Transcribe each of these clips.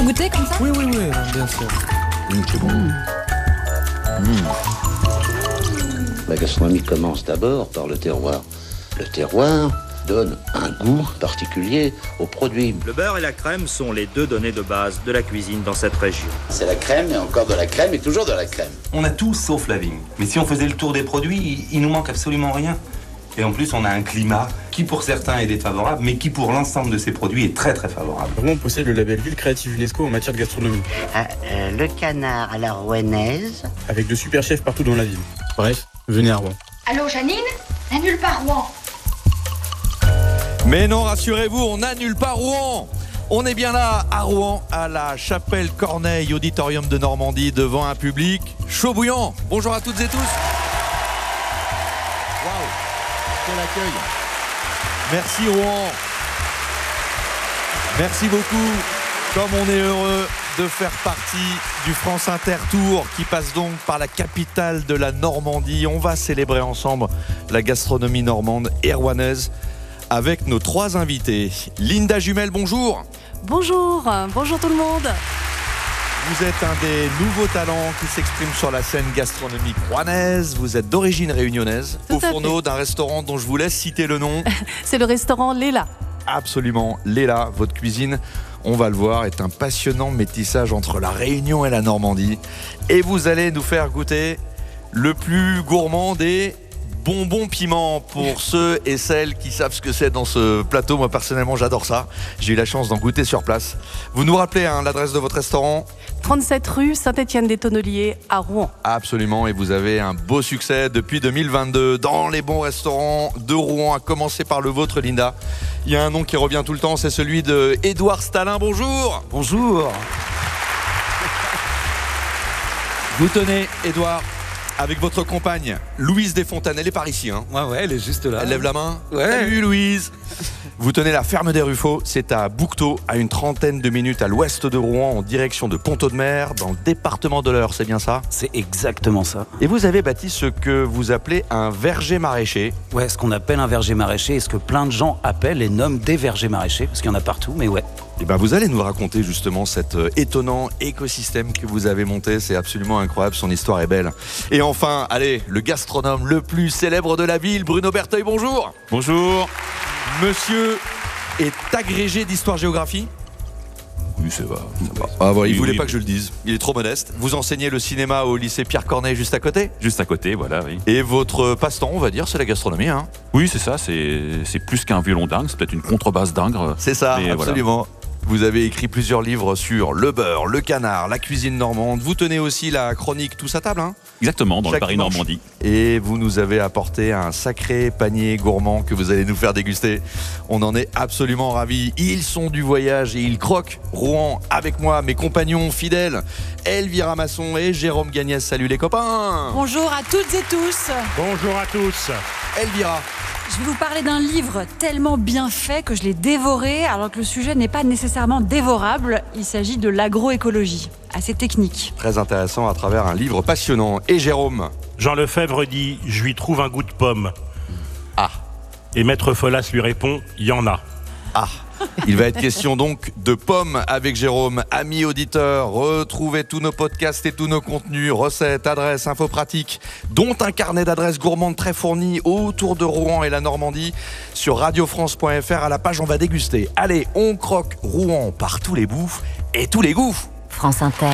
goûter comme ça? Oui, bien sûr. C'est bon. La gastronomie commence d'abord par le terroir. Le terroir donne un goût particulier aux produits. Le beurre et la crème sont les deux données de base de la cuisine dans cette région. C'est la crème, et encore de la crème, et toujours de la crème. On a tout sauf la vigne. Mais si on faisait le tour des produits, il nous manque absolument rien. Et en plus, on a un climat qui pour certains est défavorable, mais qui pour l'ensemble de ces produits est très très favorable. Rouen possède le label Ville Créative UNESCO en matière de gastronomie, Le canard à la rouennaise. avec de super chefs partout dans la ville. Bref, venez à Rouen. Allô Janine? N'annule pas Rouen. Mais non, rassurez-vous, on n'annule pas Rouen. On est bien là, à Rouen, à la Chapelle Corneille, auditorium de Normandie, devant un public chaud bouillant. Bonjour à toutes et tous. Waouh, quel accueil. Merci Rouen. Merci beaucoup. Comme on est heureux de faire partie du France Inter Tour qui passe donc par la capitale de la Normandie. On va célébrer ensemble la gastronomie normande et rouennaise avec nos trois invités. Linda Jumel, bonjour. Bonjour tout le monde. Vous êtes un des nouveaux talents qui s'exprime sur la scène gastronomique rouennaise. Vous êtes d'origine réunionnaise, Tout au à fourneau d'un restaurant dont je vous laisse citer le nom. C'est le restaurant Léla. Absolument, Léla, votre cuisine, on va le voir, est un passionnant métissage entre la Réunion et la Normandie. Et vous allez nous faire goûter le plus gourmand des bonbons piments pour ceux et celles qui savent ce que c'est dans ce plateau. Moi personnellement j'adore ça, j'ai eu la chance d'en goûter sur place. Vous nous rappelez l'adresse de votre restaurant? 37 rue Saint-Étienne-des-Tonneliers à Rouen. Absolument, et vous avez un beau succès depuis 2022 dans les bons restaurants de Rouen, à commencer par le vôtre Linda. Il y a un nom qui revient tout le temps, c'est celui de Édouard Stalin. Bonjour. Bonjour. Vous tenez, Édouard, avec votre compagne Louise Desfontaines, elle est par ici. Hein. Ouais, elle est juste là. Elle lève la main. Ouais. Salut Louise. Vous tenez la ferme des Ruffaux, c'est à Bouquetot, à une trentaine de minutes à l'ouest de Rouen, en direction de Pont-Audemer, dans le département de l'Eure, c'est bien ça? C'est exactement ça. Et vous avez bâti ce que vous appelez un verger maraîcher. Ouais, ce qu'on appelle un verger maraîcher, et ce que plein de gens appellent et nomment des vergers maraîchers, parce qu'il y en a partout, mais ouais. Et ben vous allez nous raconter justement cet étonnant écosystème que vous avez monté, c'est absolument incroyable, son histoire est belle. Et enfin, allez, le gastronome le plus célèbre de la ville, Bruno Berteuil, bonjour. Bonjour. Monsieur est agrégé d'histoire-géographie. Oui, ça va. Ah, voilà, il Oui, voulait oui. pas que je le dise, il est trop modeste. Vous enseignez le cinéma au lycée Pierre Corneille juste à côté. Juste à côté, voilà, oui. Et votre passe-temps, on va dire, c'est la gastronomie, hein? Oui, c'est ça, c'est plus qu'un violon dingue, c'est peut-être une contrebasse dingue. C'est ça, mais absolument. Voilà. Vous avez écrit plusieurs livres sur le beurre, le canard, la cuisine normande. Vous tenez aussi la chronique Tous à table, hein? Exactement, dans Chaque le Paris-Normandie. Et vous nous avez apporté un sacré panier gourmand que vous allez nous faire déguster. On en est absolument ravis. Ils sont du voyage et ils croquent Rouen avec moi, mes compagnons fidèles, Elvira Masson et Jérôme Gagnès. Salut les copains. Bonjour à toutes et tous. Bonjour à tous. Elvira. Je vais vous parler d'un livre tellement bien fait que je l'ai dévoré, alors que le sujet n'est pas nécessairement dévorable. Il s'agit de l'agroécologie, assez technique. Très intéressant à travers un livre passionnant. Et Jérôme? Jean Lefebvre dit « Je lui trouve un goût de pomme ». Ah. Et Maître Folas lui répond « Il y en a ». Ah. Il va être question donc de pommes avec Jérôme. Amis auditeurs, retrouvez tous nos podcasts et tous nos contenus, recettes, adresses, infos pratiques, dont un carnet d'adresses gourmandes très fourni autour de Rouen et la Normandie sur radiofrance.fr. À la page on va déguster. Allez, on croque Rouen par tous les bouts et tous les goûts. France Inter,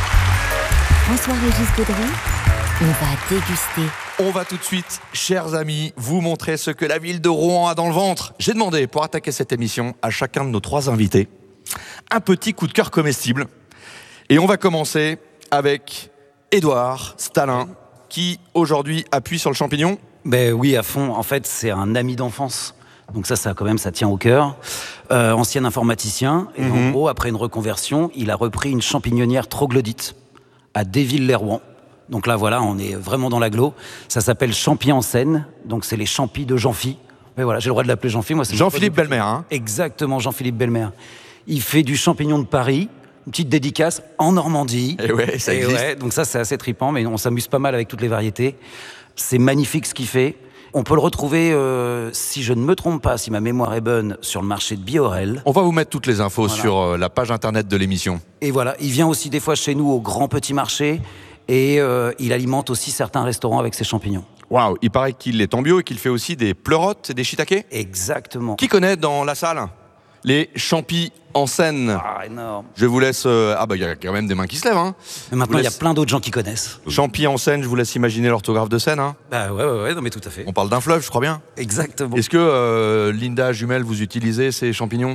François-Régis Gaudry, on va déguster. On va tout de suite, chers amis, vous montrer ce que la ville de Rouen a dans le ventre. J'ai demandé, pour attaquer cette émission, à chacun de nos trois invités, un petit coup de cœur comestible. Et on va commencer avec Édouard Stalin, qui aujourd'hui appuie sur le champignon. Ben oui, à fond. En fait, c'est un ami d'enfance. Donc ça quand même, ça tient au cœur. Ancien informaticien. Et en gros, après une reconversion, il a repris une champignonnière troglodyte à Déville-lès-Rouen. Donc là, voilà, on est vraiment dans l'agglo. Ça s'appelle Champy en Seine. Donc c'est les champis de Jean-Phi. Mais voilà, j'ai le droit de l'appeler Jean-Phi. Moi, c'est Jean-Philippe Belmer, hein? Exactement, Jean-Philippe Belmer. Il fait du champignon de Paris. Une petite dédicace en Normandie. Et ouais, ça existe. Ouais, donc ça, c'est assez trippant, mais on s'amuse pas mal avec toutes les variétés. C'est magnifique ce qu'il fait. On peut le retrouver, si je ne me trompe pas, si ma mémoire est bonne, sur le marché de Biorel. On va vous mettre toutes les infos Voilà. sur la page internet de l'émission. Et voilà, il vient aussi des fois chez nous au grand petit marché et il alimente aussi certains restaurants avec ses champignons. Waouh, il paraît qu'il est en bio et qu'il fait aussi des pleurotes et des shiitake. Exactement. Qui connaît dans la salle les champis en scène? Ah, énorme. Je vous laisse... il y a quand même des mains qui se lèvent. Hein. Mais maintenant, il y a plein d'autres gens qui connaissent. Champis en Seine, je vous laisse imaginer l'orthographe de Seine. Hein. Bah ouais, non mais tout à fait. On parle d'un fleuve, je crois bien. Exactement. Est-ce que, Linda Jumel, vous utilisez ces champignons?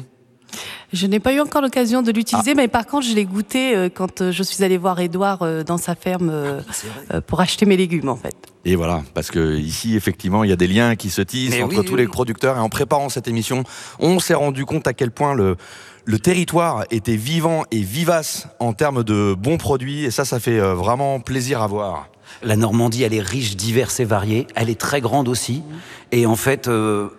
Je n'ai pas eu encore l'occasion de l'utiliser, mais par contre, je l'ai goûté quand je suis allée voir Édouard dans sa ferme pour acheter mes légumes, en fait. Et voilà, parce que ici, effectivement, il y a des liens qui se tissent entre tous les producteurs. Et en préparant cette émission, on s'est rendu compte à quel point le territoire était vivant et vivace en termes de bons produits. Et ça fait vraiment plaisir à voir. La Normandie, elle est riche, diverse et variée. Elle est très grande aussi. Et en fait,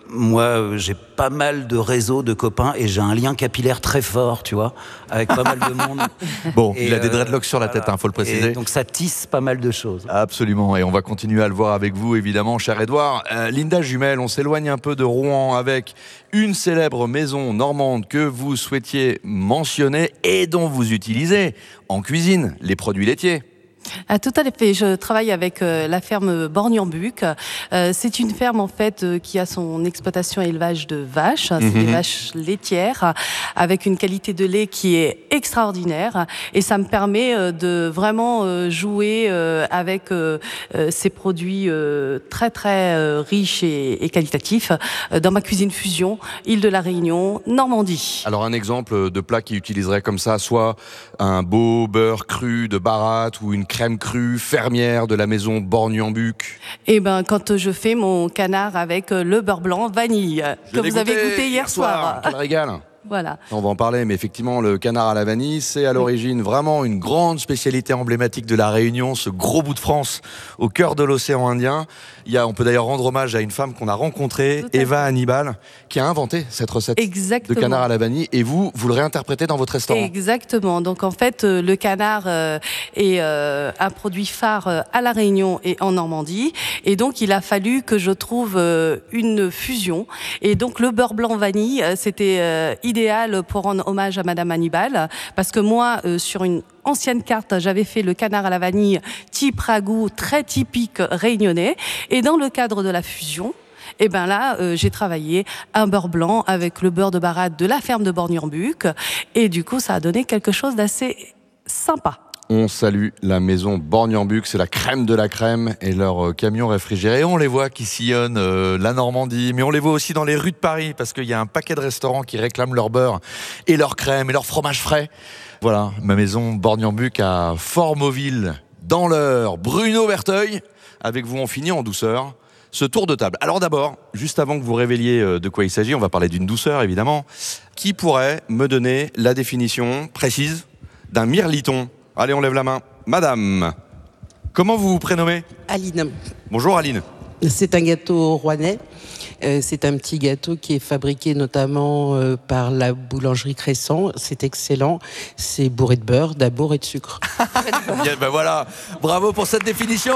moi, j'ai pas mal de réseaux de copains et j'ai un lien capillaire très fort, tu vois, avec pas mal de monde. Bon, il a des dreadlocks sur la tête, faut le préciser. Et donc ça tisse pas mal de choses. Absolument, et on va continuer à le voir avec vous, évidemment, cher Édouard. Linda Jumel, on s'éloigne un peu de Rouen avec une célèbre maison normande que vous souhaitiez mentionner et dont vous utilisez en cuisine les produits laitiers. Ah, tout à fait. Je travaille avec la ferme Borgny-en-Buc. C'est une ferme en fait qui a son exploitation élevage de vaches. C'est des vaches laitières avec une qualité de lait qui est extraordinaire et ça me permet de vraiment jouer avec ces produits très très riches et qualitatifs dans ma cuisine fusion, Île de la Réunion, Normandie. Alors un exemple de plat qui utiliserait comme ça, soit un beau beurre cru de Baratte ou une crème crue fermière de la maison Borgny-en-Buc. Eh ben, quand je fais mon canard avec le beurre blanc vanille, que vous avez goûté hier soir. Quel régal. Voilà. On va en parler, mais effectivement, le canard à la vanille, c'est à l'origine vraiment une grande spécialité emblématique de la Réunion, ce gros bout de France au cœur de l'océan Indien. On peut d'ailleurs rendre hommage à une femme qu'on a rencontrée, Eva Hannibal, qui a inventé cette recette de canard à la vanille. Et vous le réinterprétez dans votre restaurant. Exactement. Donc en fait, le canard est un produit phare à la Réunion et en Normandie. Et donc il a fallu que je trouve une fusion. Et donc le beurre blanc vanille, c'était idéal pour rendre hommage à Madame Hannibal, parce que moi, sur une ancienne carte, j'avais fait le canard à la vanille type ragoût, très typique réunionnais, et dans le cadre de la fusion, et ben là, j'ai travaillé un beurre blanc avec le beurre de Baratte de la ferme de Borgny-en-Buc, et du coup, ça a donné quelque chose d'assez sympa. On salue la maison Borgny-en-Buc, c'est la crème de la crème et leurs camions réfrigérés. On les voit qui sillonnent la Normandie, mais on les voit aussi dans les rues de Paris parce qu'il y a un paquet de restaurants qui réclament leur beurre et leur crème et leur fromage frais. Voilà, ma maison Borgny-en-Buc à Fort-Mauville, dans l'Eure. Bruno Berteuil, avec vous on finit en douceur ce tour de table. Alors d'abord, juste avant que vous révéliez de quoi il s'agit, on va parler d'une douceur évidemment. Qui pourrait me donner la définition précise d'un mirliton ? Allez, on lève la main. Madame, comment vous vous prénommez ? Aline. Bonjour Aline. C'est un gâteau rouennais. C'est un petit gâteau qui est fabriqué notamment par la boulangerie Crescent. C'est excellent. C'est bourré de beurre, d'amour et de sucre. Bien, ben voilà, bravo pour cette définition.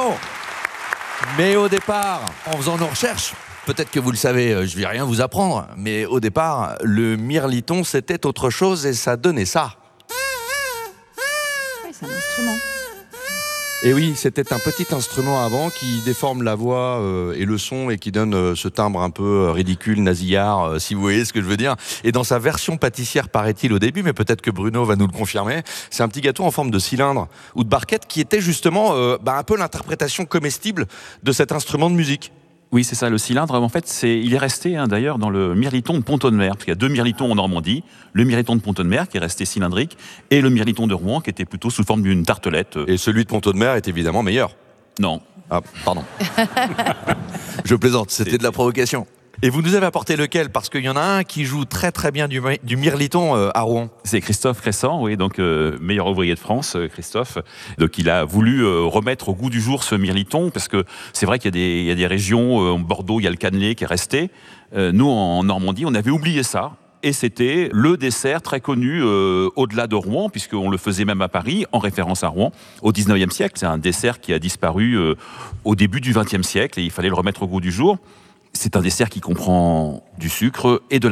Mais au départ, en faisant nos recherches, peut-être que vous le savez, je vais rien vous apprendre, mais au départ, le mirliton, c'était autre chose et ça donnait ça. C'est un instrument. Et oui, c'était un petit instrument avant qui déforme la voix et le son et qui donne ce timbre un peu ridicule, nasillard, si vous voyez ce que je veux dire. Et dans sa version pâtissière, paraît-il au début, mais peut-être que Bruno va nous le confirmer, c'est un petit gâteau en forme de cylindre ou de barquette qui était justement un peu l'interprétation comestible de cet instrument de musique. Oui, c'est ça, le cylindre, en fait, il est resté d'ailleurs dans le mirliton de Pont-de-Mer, parce qu'il y a deux mirlitons en Normandie, le mirliton de Pont-de-Mer qui est resté cylindrique, et le mirliton de Rouen qui était plutôt sous forme d'une tartelette. Et celui de Pont-de-Mer est évidemment meilleur. Non. Ah, pardon. Je plaisante, c'était de la provocation. Et vous nous avez apporté lequel ? Parce qu'il y en a un qui joue très très bien du mirliton à Rouen. C'est Christophe Crescent, oui, donc meilleur ouvrier de France, Christophe. Donc il a voulu remettre au goût du jour ce mirliton, parce que c'est vrai qu'il y a des régions, Bordeaux, il y a le cannelé qui est resté. Nous, en Normandie, on avait oublié ça. et c'était le dessert très connu au-delà de Rouen, puisqu'on le faisait même à Paris, en référence à Rouen, au 19e siècle. C'est un dessert qui a disparu au début du 20e siècle, et il fallait le remettre au goût du jour. C'est un dessert qui comprend du sucre et de la